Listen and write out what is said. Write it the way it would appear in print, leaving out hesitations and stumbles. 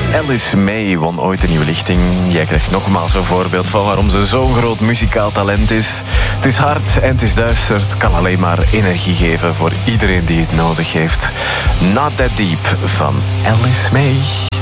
Alice May won ooit een nieuwe lichting. Jij krijgt nogmaals een voorbeeld van waarom ze zo'n groot muzikaal talent is. Het is hard en het is duister. Het kan alleen maar energie geven voor iedereen die het nodig heeft. Not That Deep van Alice May.